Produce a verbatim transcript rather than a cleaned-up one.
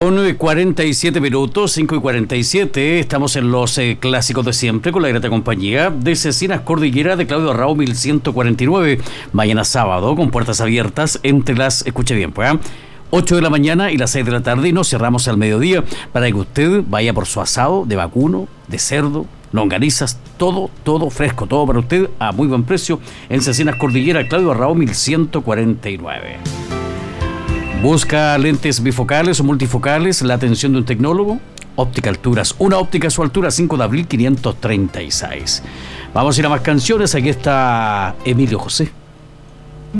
Con cuarenta y siete minutos, cinco y cuarenta y siete, estamos en los eh, clásicos de siempre con la grata compañía de Cecinas Cordillera de Claudio Arrao mil ciento cuarenta y nueve. Mañana sábado con puertas abiertas entre las, escuche bien, pues, ¿eh? ocho de la mañana y las seis de la tarde, y nos cerramos al mediodía para que usted vaya por su asado de vacuno, de cerdo, longanizas, todo, todo fresco, todo para usted a muy buen precio en Cecinas Cordillera Claudio Arrao mil ciento cuarenta y nueve. Busca lentes bifocales o multifocales, la atención de un tecnólogo. Óptica Alturas, una óptica a su altura, cinco de abril quinientos treinta y seis. Vamos a ir a más canciones, aquí está Emilio José.